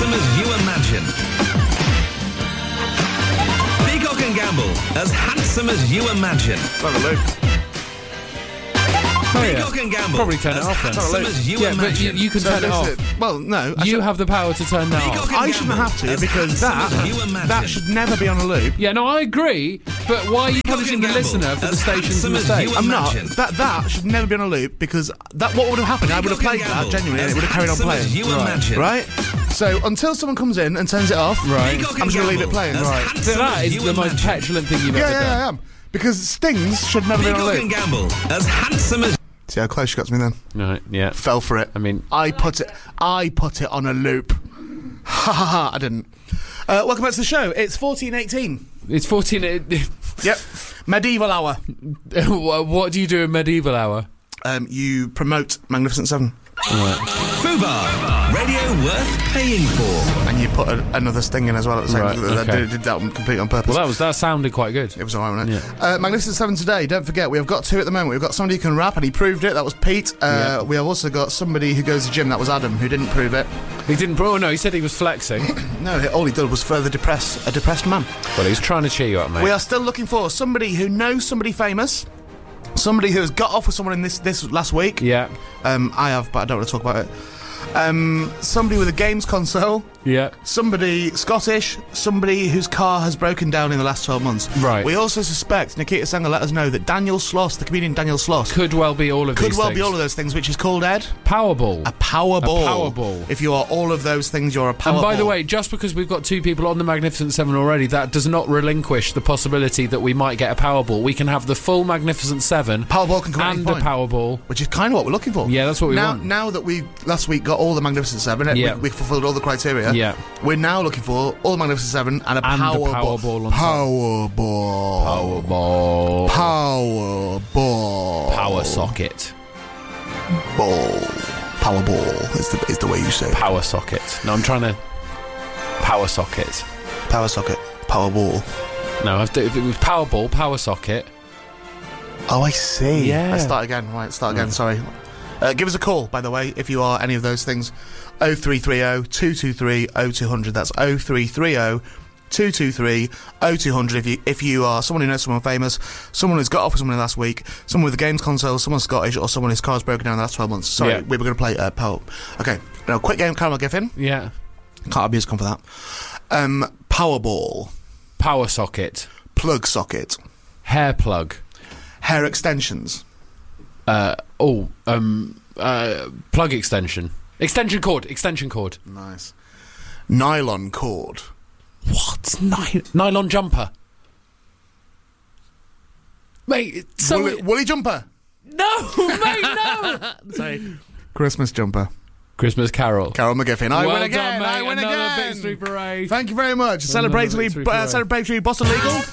handsome as you imagine. Peacock and Gamble, as handsome as you imagine. Not a loop. Oh, yeah. Peacock and Gamble, Probably turn it as off then. handsome as you Yeah, but imagine. you can turn it off. Well, no. You have the power to turn that Peacock off. and I shouldn't Gamble, have to as because handsome as you imagine. that should never be on a loop. Yeah, no, I agree, but why are you Peacock punishing and the Gamble, listener for the as station's handsome as mistake? you I'm not. imagine. That should never be on a loop because what would have happened? I would have Peacock played and that Gamble, genuinely, and as it would have carried on handsome playing. as you imagine. Right? So until someone comes in and turns it off, Right. Peacock I'm and just going to leave Gamble, it playing. as Right. handsome So that as is you the most imagine. petulant thing you've Yeah, ever done. I am. Because stings should never be on a Peacock loop. and Gamble, as handsome as... See how close she got to me then? Right, yeah. Fell for it. I mean... I put it on a loop. Ha ha ha, I didn't. Welcome back to the show. It's 14:18. It's 14... Yep. Medieval hour. What do you do in medieval hour? You promote Magnificent Seven. Fubar, radio worth paying for. And you put another sting in as well at the same Right, time. okay. I did that one completely on purpose. Well, that sounded quite good. It was alright, wasn't it? Yeah. Magnificent Seven today. Don't forget, we have got two at the moment. We've got somebody who can rap, and he proved it. That was Pete. Yeah. We have also got somebody who goes to the gym. That was Adam, who didn't prove it. He didn't... Oh, no, he said he was flexing. No, all he did was further depress a depressed man. Well, he's trying to cheer you up, mate. We are still looking for somebody who knows somebody famous, somebody who has got off with someone in this last week. Yeah. I have, but I don't want to talk about it. Somebody with a games console, Yeah. somebody Scottish, somebody whose car has broken down in the last 12 months. Right. We also suspect, Nikita Sanger let us know, that Daniel Sloss, the comedian Daniel Sloss, Could well be all of these could well things. be all of those things, which is called, Ed, Powerball. a Powerball. A Powerball. If you are all of those things, you're a Powerball. And by the way, just because we've got two people on the Magnificent Seven already, that does not relinquish the possibility that we might get a Powerball. We can have the full Magnificent Seven Powerball can come at any and a point. Powerball. Which is kind of what we're looking for. Yeah, that's what we now, want. Now that we last week got all the Magnificent Seven, Yeah. we fulfilled all the criteria. Yeah. We're now looking for all the Magnificent Seven and a And a Powerball. Powerball on top. Powerball. Powerball. Powerball. Power socket. Ball. Powerball is the way you say it. Power socket. No, I'm trying to... Power socket. Power socket. Powerball. No, it was Powerball, power socket. Oh, I see. Yeah. Let's start again. Right, start again. Sorry. Give us a call, by the way, if you are any of those things. 0330 223 0200. That's 0330 223 0200. If you are someone who knows someone famous, someone who's got off with someone last week, someone with a games console, someone Scottish, or someone whose car's broken down in the last 12 months. Sorry, Yeah. we were going to play Power. Okay, now quick game, Caramel Giffin. Yeah. Can't have music on for that. Powerball. Power socket. Plug socket. Hair plug. Hair extensions. Plug extension. Extension cord. Nice. Nylon cord. What? Nylon jumper. Mate, so... Woolly jumper. No, mate, no! Sorry. Christmas jumper. Christmas Carol. Carol McGiffin. I Well win again. done, mate. I win Another again. victory parade. Thank you very much. Another Celebratory victory parade. Boston Legal.